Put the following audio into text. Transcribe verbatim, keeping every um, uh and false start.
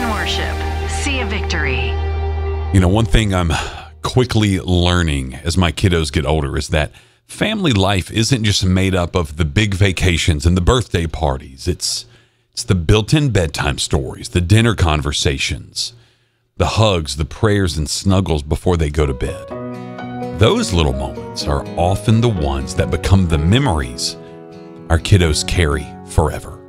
worship. See a victory. You know, one thing I'm quickly learning as my kiddos get older is that family life isn't just made up of the big vacations and the birthday parties. It's it's the built-in bedtime stories, the dinner conversations, the hugs, the prayers and snuggles before they go to bed. Those little moments are often the ones that become the memories our kiddos carry forever.